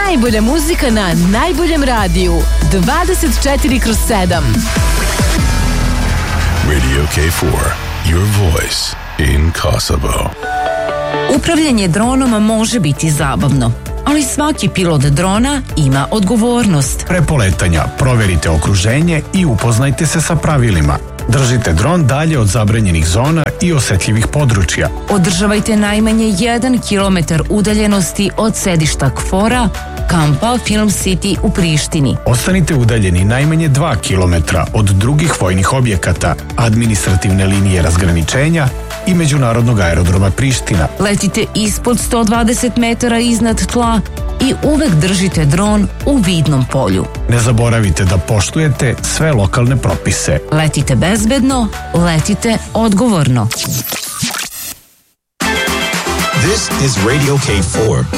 Najbolja muzika na najboljem radiju 24/7. Radio K4, your voice in Kosovo. Upravljanje dronom može biti zabavno, ali svaki pilot drona ima odgovornost. Pre poletanja proverite okruženje i upoznajte se sa pravilima. Držite dron dalje od zabranjenih zona i osetljivih područja. Održavajte najmanje 1 kilometar udaljenosti od sedišta KFOR-a, kampa Film City u Prištini. Ostanite udaljeni najmanje 2 kilometra od drugih vojnih objekata, administrativne linije razgraničenja i međunarodnog aerodroma Priština. Letite ispod 120 metara iznad tla i uvek držite dron u vidnom polju. Ne zaboravite da poštujete sve lokalne propise. Letite bezbedno, letite odgovorno. This is Radio K4.